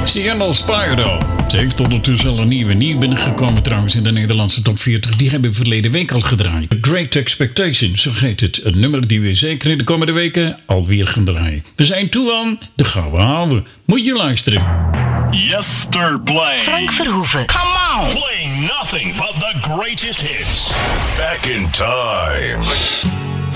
Sienna Spyro. Ze heeft ondertussen al een nieuw binnengekomen trouwens in de Nederlandse top 40. Die hebben we verleden week al gedraaid. Great Expectations, zo heet het. Een nummer die we zeker in de komende weken alweer gaan draaien. We zijn toe aan de gouden ouwe. Moet je luisteren. Yesterplay. Frank Verhoeven. Come on! Playing nothing but the greatest hits. Back in time.